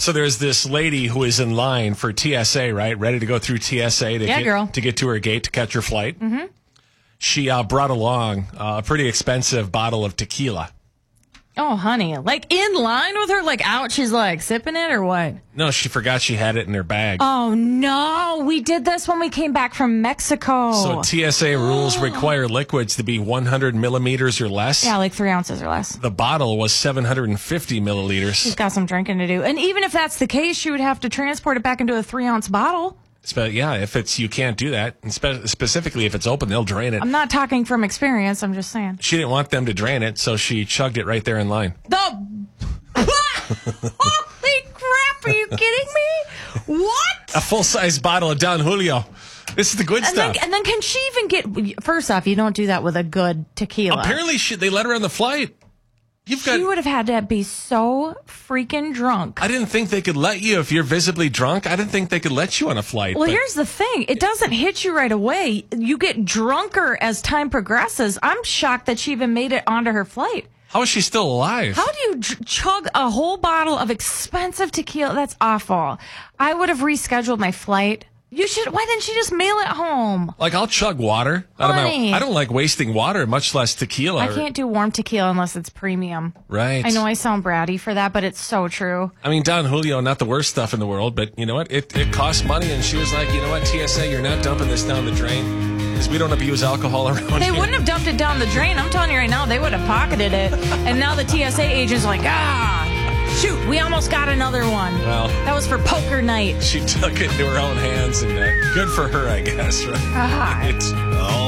So there's this lady who is in line for TSA, right? Ready to go through TSA to get to her gate to catch her flight. Mm-hmm. She brought along a pretty expensive bottle of tequila. Oh, honey. Like in line with her? Like out, she's like sipping it or what? No, she forgot she had it in her bag. Oh, no. We did this when we came back from Mexico. So TSA rules require liquids to be 100 millimeters or less. Yeah, like 3 ounces or less. The bottle was 750 milliliters. She's got some drinking to do. And even if that's the case, she would have to transport it back into a 3-ounce bottle. Yeah, if you can't do that, and specifically if it's open, they'll drain it. I'm not talking from experience. I'm just saying. She didn't want them to drain it, so she chugged it right there in line. Holy crap! Are you kidding me? What? A full-size bottle of Don Julio. This is the good stuff. And then can she even get... First off, you don't do that with a good tequila. Apparently, they let her on the flight. She would have had to be so freaking drunk. I didn't think they could let you if you're visibly drunk. I didn't think they could let you on a flight. Well, here's the thing. It doesn't hit you right away. You get drunker as time progresses. I'm shocked that she even made it onto her flight. How is she still alive? How do you chug a whole bottle of expensive tequila? That's awful. I would have rescheduled my flight. Why didn't she just mail it home? Like, I'll chug water. I don't like wasting water, much less tequila. I can't do warm tequila unless it's premium. Right. I know I sound bratty for that, but it's so true. I mean, Don Julio, not the worst stuff in the world, but you know what? It costs money, and she was like, you know what, TSA, you're not dumping this down the drain, because we don't abuse alcohol around here. They wouldn't have dumped it down the drain. I'm telling you right now, they would have pocketed it. And now the TSA agent's like, shoot, we almost got another one. Well, that was for poker night. She took it into her own hands, and good for her, I guess, right? God.